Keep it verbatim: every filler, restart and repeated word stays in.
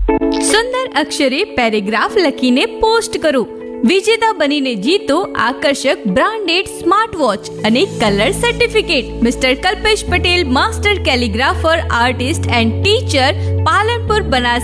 સુંદર અક્ષરે paragraph લખીને post કરો. વિજેતા બનીને જીતો આકર્ષક બ્રાન્ડેડ સ્માર્ટ વોચ અને colour certificate. Mister Kalpesh Patel, master કેલિગ્રાફર, artist and teacher, Palanpur, Banas